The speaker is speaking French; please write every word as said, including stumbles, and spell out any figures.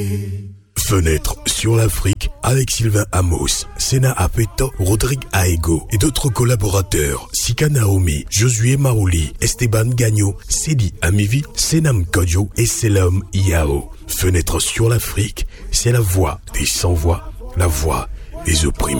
Fenêtre sur l'Afrique avec Sylvain Amos, Sena Apeto, Rodrigue Aego et d'autres collaborateurs, Sika Naomi, Josué Marouli, Esteban Gagno, Sedi Amivi, Senam Kodjo et Selam Iao. Fenêtre sur l'Afrique, c'est la voix des sans-voix, la voix des opprimés.